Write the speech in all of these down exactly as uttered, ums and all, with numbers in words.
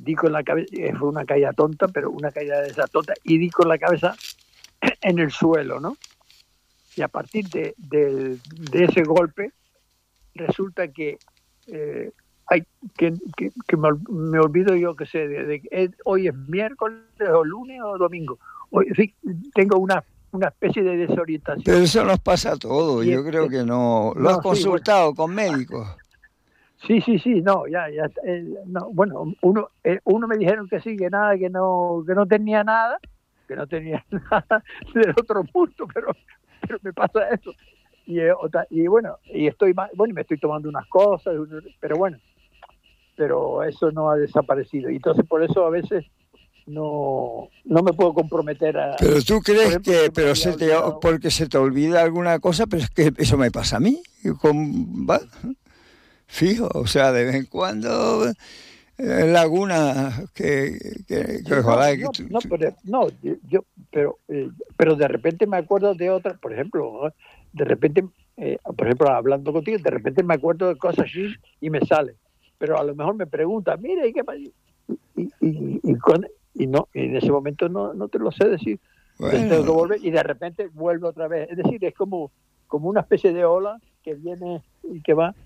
di con la cabeza, fue una caída tonta, pero una caída de esa tonta, y di con la cabeza en el suelo, ¿no? Y a partir de, de, de ese golpe, resulta que, eh, hay, que, que, que me, me olvido yo que sé, de, de, de, hoy es miércoles o lunes o domingo. Hoy, en fin, tengo una, una especie de desorientación. Pero eso nos pasa a todos, yo creo que no. ¿Lo no, has consultado sí, bueno, con médicos? Sí, sí, sí, no, ya, ya, eh, no, bueno, uno, eh, uno me dijeron que sí, que nada, que no, que no tenía nada, que no tenía nada del otro punto, pero, pero me pasa eso. Y, eh, otra, y bueno, y estoy más, bueno, y me estoy tomando unas cosas, pero bueno, pero eso no ha desaparecido. Y entonces por eso a veces no, no me puedo comprometer a... Pero tú crees ejemplo, que, que pero se te, porque se te olvida alguna cosa, pero es que eso me pasa a mí, con, ¿va? Fijo, o sea, de vez en cuando eh, lagunas que, que, que sí, ojalá no, que no, tú, no, pero, no, yo, pero, eh, pero de repente me acuerdo de otras, por ejemplo, de repente, eh, por ejemplo, hablando contigo, de repente me acuerdo de cosas así y me sale, pero a lo mejor me pregunta, mira, ¿y qué pasa? Y, y, y, y, con, y no, y en ese momento no, no te lo sé decir, bueno, tengo que volver y de repente vuelvo otra vez, es decir, es como, como una especie de ola que viene y que va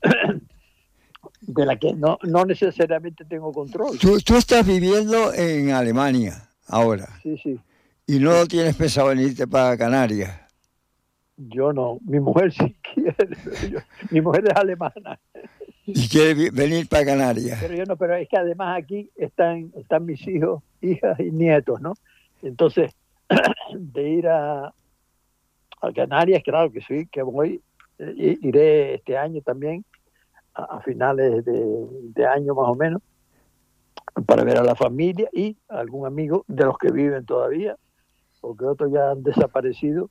de la que no, no necesariamente tengo control. Tú, tú estás viviendo en Alemania ahora. Sí, sí. Y no Sí. tienes pensado venirte para Canarias. Yo no, mi mujer sí quiere, yo, mi mujer es alemana. Y quiere venir para Canarias. Pero yo no, pero es que además aquí están, están mis hijos, hijas y nietos, ¿no? Entonces, de ir a, a Canarias, claro que sí, que voy, eh, iré este año también, a, a finales de, de año más o menos, para ver a la familia y a algún amigo de los que viven todavía, porque otros ya han desaparecido.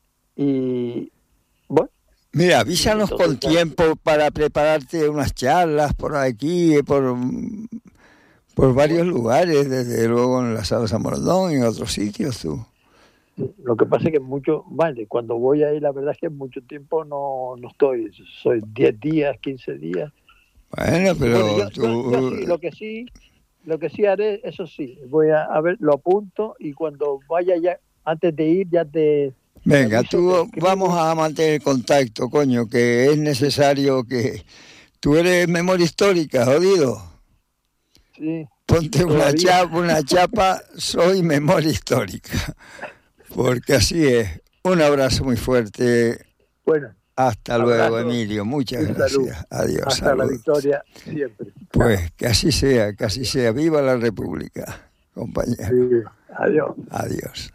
Y bueno. Mira, avísanos con ya... tiempo para prepararte unas charlas por aquí, por, por varios bueno. lugares, desde luego en la Sala San Bordón y en otros sitios, tú. Lo que pasa es que mucho, vale, cuando voy ahí la verdad es que mucho tiempo no, no estoy, soy diez días, quince días. Bueno, pero bueno, yo, tú... yo, yo sí, lo que sí, lo que sí haré, eso sí, voy a, a ver, lo apunto y cuando vaya ya, antes de ir ya te... Venga, tú vamos a mantener contacto, coño, que es necesario que... Tú eres memoria histórica, jodido. Sí. Ponte una chapa, una chapa, soy memoria histórica. Porque así es. Un abrazo muy fuerte. Bueno. Hasta luego, Emilio. Muchas gracias. Adiós. Hasta salud. la victoria siempre. Pues que así sea, que así sea. Viva la República, compañero. Sí. Adiós. Adiós.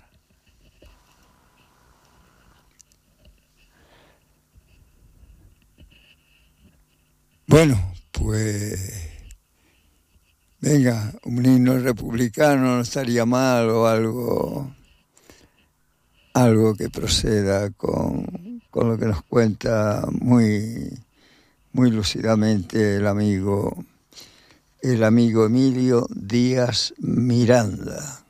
Bueno, pues venga, un himno republicano no estaría mal o algo, algo que proceda con, con lo que nos cuenta muy, muy lúcidamente el amigo, el amigo Emilio Díaz Miranda.